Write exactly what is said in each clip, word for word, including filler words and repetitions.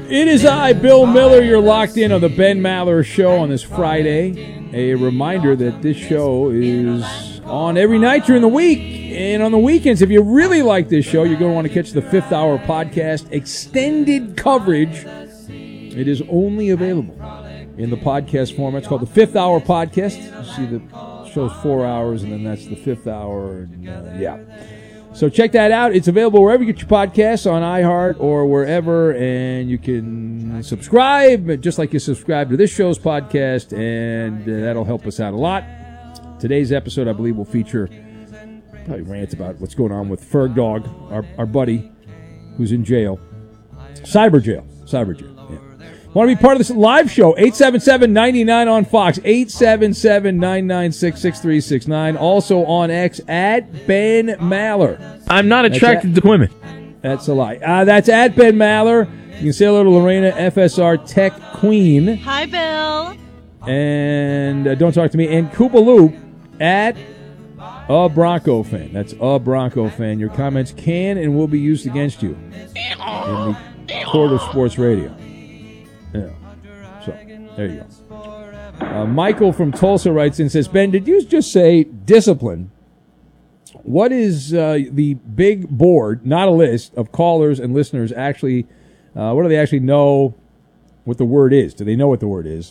It is I, Bill Miller. You're locked in on the Ben Maller Show on this Friday. A reminder that this show is on every night during the week. And on the weekends, if you really like this show, you're going to want to catch the Fifth Hour podcast extended coverage. It is only available in the podcast format. It's called the Fifth Hour Podcast. You see the show's four hours, and then that's the fifth hour. And, uh, yeah. So check that out. It's available wherever you get your podcasts, on iHeart or wherever, and you can subscribe, just like you subscribe to this show's podcast, and uh, that'll help us out a lot. Today's episode, I believe, will feature probably rants about what's going on with Ferg Dog, our, our buddy who's in jail. Cyber jail. Cyber jail. Yeah. Want to be part of this live show? eight seven seven, nine nine on Fox. eight seven seven, nine nine six, six three six nine. Also on X at Ben Maller. I'm not attracted at, to women. That's a lie. Uh, that's at Ben Maller. You can say hello to Lorena, F S R Tech Queen. Hi, Bill. And uh, don't talk to me. And Koopa Loop at a Bronco fan. That's a Bronco fan. Your comments can and will be used against you in the court of sports radio. Yeah. So, there you go. Uh, Michael from Tulsa writes in, says, Ben, did you just say discipline? What is uh, the big board, not a list, of callers and listeners actually, uh, what do they actually know what the word is? Do they know what the word is?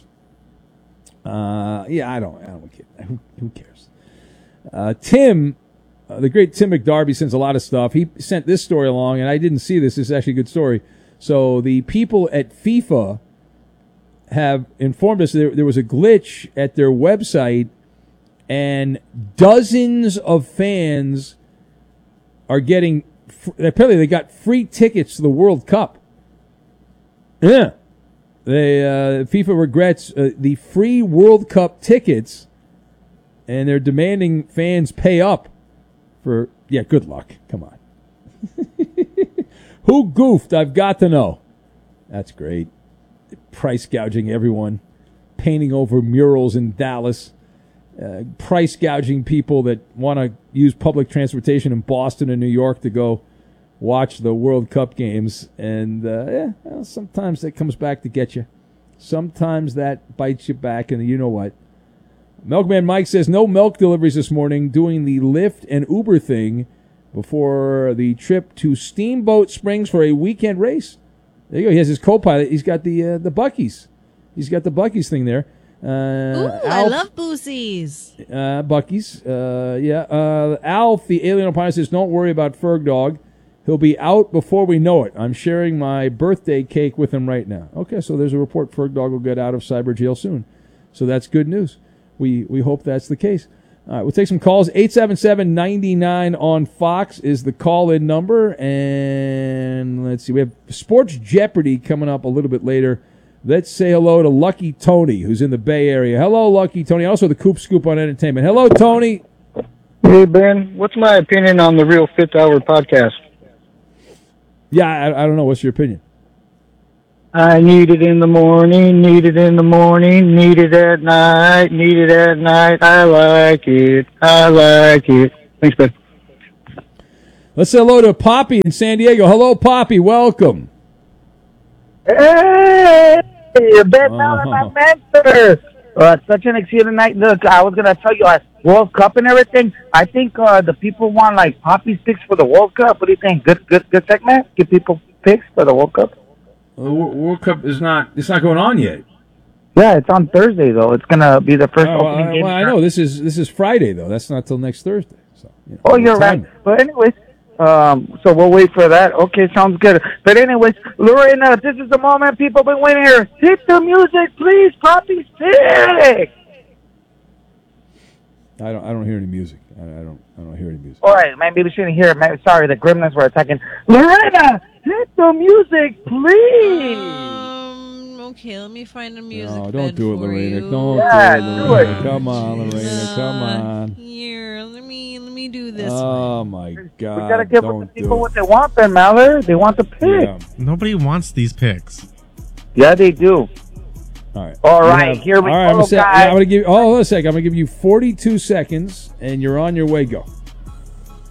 Uh, yeah, I don't, I don't care. Who, who cares? Uh, Tim, uh, the great Tim McDarby sends a lot of stuff. He sent this story along, and I didn't see this. This is actually a good story. So the people at FIFA have informed us there, there was a glitch at their website, and dozens of fans are getting, apparently they got free tickets to the World Cup. Yeah. They, uh, FIFA regrets uh, the free World Cup tickets, and they're demanding fans pay up for, yeah, good luck. Come on. Who goofed? I've got to know. That's great. Price gouging everyone, painting over murals in Dallas, uh, price gouging people that want to use public transportation in Boston and New York to go watch the World Cup games. And uh, yeah, well, sometimes that comes back to get you. Sometimes that bites you back, and you know what? Milkman Mike says no milk deliveries this morning, doing the Lyft and Uber thing before the trip to Steamboat Springs for a weekend race. There you go. He has his co-pilot. He's got the uh, the Buc-ee's. He's got the Buc-ee's thing there. Uh, Ooh, Alf, I love Boosies. Uh, Buc-ee's. Uh, yeah. Uh, Alf, the alien opponent, says, don't worry about Ferg Dog. He'll be out before we know it. I'm sharing my birthday cake with him right now. Okay, so there's a report. Ferg Dog will get out of cyber jail soon. So that's good news. We we hope that's the case. All right, we'll take some calls. eight seven seven, nine nine on Fox is the call-in number. And let's see, we have Sports Jeopardy coming up a little bit later. Let's say hello to Lucky Tony, who's in the Bay Area. Hello, Lucky Tony. Also the Coop Scoop on Entertainment. Hello, Tony. Hey, Ben. What's my opinion on the Real Fifth Hour podcast? Yeah, I, I don't know. What's your opinion? I need it in the morning, need it in the morning, need it at night, need it at night. I like it, I like it. Thanks, Ben. Let's say hello to Poppy in San Diego. Hello, Poppy. Welcome. Hey, Ben Uh-huh. Maller, my mentor. Uh, such an exciting night. Look, I was going to tell you, uh, World Cup and everything. I think uh, the people want, like, Poppy's picks for the World Cup. What do you think? Good, good, good segment? Give people picks for the World Cup? The World Cup is not, it's not going on yet. Yeah, it's on Thursday, though. It's going to be the first Oh, opening I, game. well, I know. This is this is Friday, though. That's not till next Thursday. So, you know, Oh, you're time. right. But anyways, um, so we'll wait for that. Okay, sounds good. But anyways, Lorena, this is the moment people been waiting here. Hit the music, please, Poppy's pick. I don't I don't hear any music. I, I don't I don't hear any music. All right, maybe we shouldn't hear it. Maybe, sorry, the gremlins were attacking. Lorena, hit the music, please. Um, okay, let me find the music. No, don't bed do it, for Lorena. you. Don't Yeah, do it, do Lorena. it. Come on, Lorena. Come Uh, on. Here, let me let me do this. Oh my God! We gotta give don't the do people it. what they want, Ben Maller. They want the pick. Yeah. Nobody wants these picks. Yeah, they do. All right. All You right, have- here we all right, go, I'm gonna say- guys. yeah, I'm gonna give. Oh, hold on a second. I'm gonna give you forty-two seconds, and you're on your way. Go.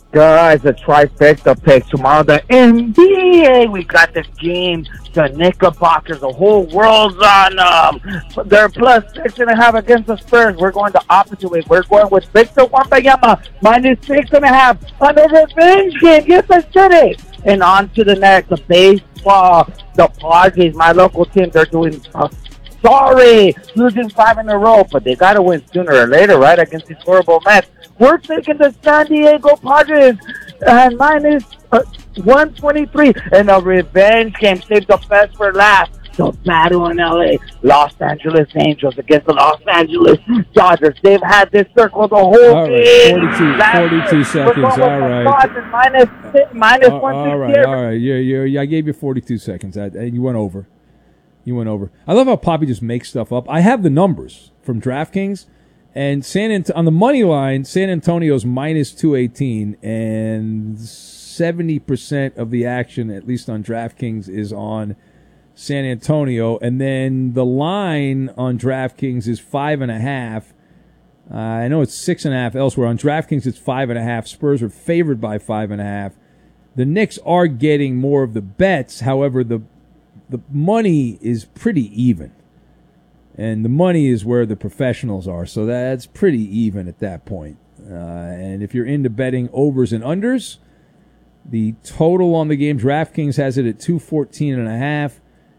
Guys, the trifecta pick tomorrow. The N B A, we got the game. The Knickerbockers, the whole world's on them. They're plus six and a half against the Spurs. We're going the opposite way. We're going with Victor Wembanyama minus six and a half on the revenge game. Yes, I said it. And on to the next, the baseball. The Padres, my local team, they're doing uh, sorry, losing five in a row, but they got to win sooner or later, right, against these horrible Mets. We're taking the San Diego Padres and minus uh, one twenty-three in a revenge game. Save the best for last. The battle in L A. Los Angeles Angels against the Los Angeles Dodgers. They've had this circle the whole All right, game. forty-two, Last forty-two year, seconds. we're going All with the right. Dodgers minus, minus Uh, one all right, sixty. all right. Yeah, yeah, I gave you forty-two seconds. I, and you went over. You went over. I love how Poppy just makes stuff up. I have the numbers from DraftKings, and San Ant- on the money line, San Antonio's minus two eighteen, and seventy percent of the action, at least on DraftKings, is on San Antonio. And then the line on DraftKings is five and a half. Uh, I know it's six and a half elsewhere. On DraftKings, it's five and a half. Spurs are favored by five and a half. The Knicks are getting more of the bets. However, the the money is pretty even. And the money is where the professionals are. So that's pretty even at that point. Uh, and if you're into betting overs and unders, the total on the game, DraftKings has it at two fourteen and a half.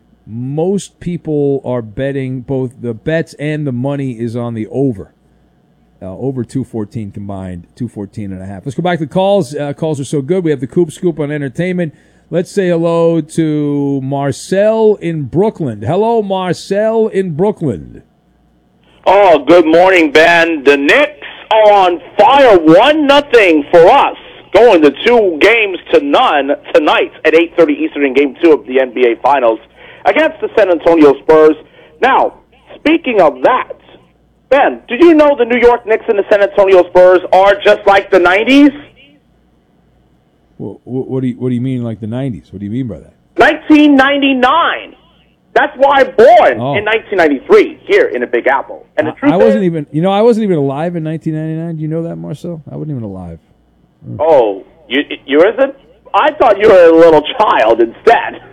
Most people are betting both the bets and the money is on the over. Uh, over two fourteen combined, two fourteen and a half. Let's go back to calls. Uh, calls are so good. We have the Coop Scoop on entertainment. Let's say hello to Marcel in Brooklyn. Hello, Marcel in Brooklyn. Oh, good morning, Ben. The Knicks are on fire, one nothing for us, going to two games to none tonight at eight thirty Eastern in Game Two of the N B A Finals against the San Antonio Spurs. Now, speaking of that, Ben, did you know the New York Knicks and the San Antonio Spurs are just like the nineties? Well, what do you what do you mean like the nineties? What do you mean by that? nineteen ninety-nine. That's why I'm born Oh. in nineteen ninety-three here in the Big Apple. And the I, truth I wasn't is, even, you know, I wasn't even alive in nineteen ninety-nine. Do you know that, Marcel? I wasn't even alive. oh, you you isn't? I thought you were a little child instead.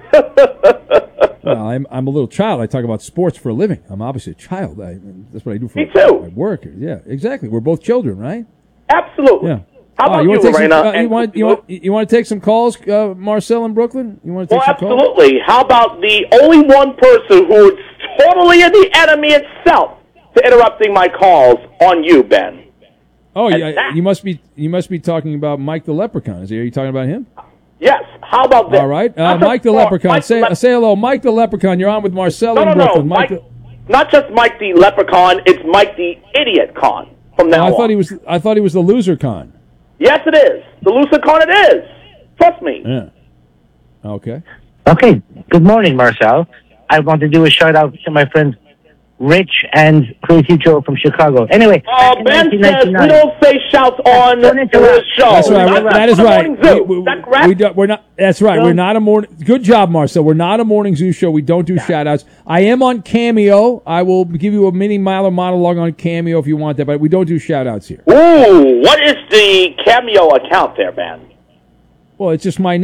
Well, I'm I'm a little child. I talk about sports for a living. I'm obviously a child. I, that's what I do for Me too. my work. Yeah, exactly. We're both children, right? Absolutely. Yeah. How Oh, about you you, want to take Lorena? some, uh, you and- want you want you want to take some calls, uh, Marcel in Brooklyn? You want to Well, take some calls? absolutely. How about the only one person who is totally in the enemy itself to interrupting my calls on you, Ben? Oh, And yeah. that- You must be you must be talking about Mike the Leprechaun. Is he, are you talking about him? Yes. How about this? All right, uh, Not just Mike the Mark- Leprechaun. Mike the say Le- say hello, Mike the Leprechaun. You're on with Marcel No, in no, no. Brooklyn. Mike, the- not just Mike the Leprechaun. It's Mike the Idiot Con from now Oh, I on. thought he was I thought he was the loser con. Yes, it is. The Lucid Con it is. Trust me. Yeah. Okay. Okay, good morning, Marcel. I want to do a shout out to my friends Rich and Crazy Joe from Chicago. Anyway, Oh, back in Ben says nineteen we ninety-nine. don't say shouts on Don't this interrupt. show. That's right. Not- That is not a right. morning zoo. We, we, Is that correct? we don't, we're not. That's right. We're not a morning. Good job, Marcel. We're not a morning zoo show. We don't do shout outs. I am on Cameo. I will give you a mini Miler monologue on Cameo if you want that, but we don't do shout outs here. Ooh, what is the Cameo account there, Ben? Well, it's just my